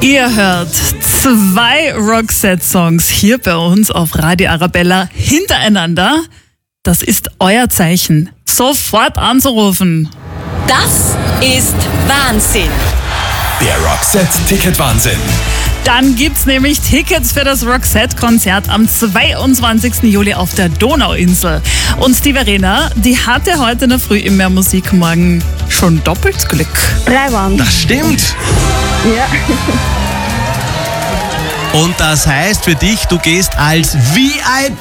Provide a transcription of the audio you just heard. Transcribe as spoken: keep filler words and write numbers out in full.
Ihr hört zwei Roxette-Songs hier bei uns auf Radio Arabella hintereinander. Das ist euer Zeichen. Sofort anzurufen. Das ist Wahnsinn. Der Roxette-Ticket-Wahnsinn. Dann gibt's nämlich Tickets für das Roxette-Konzert am zweiundzwanzigsten Juli auf der Donauinsel. Und die Verena, die hatte heute in der Früh im Mehr Musik morgen schon doppelt Glück. Drei waren. Das stimmt. Ja. Und das heißt für dich, du gehst als V I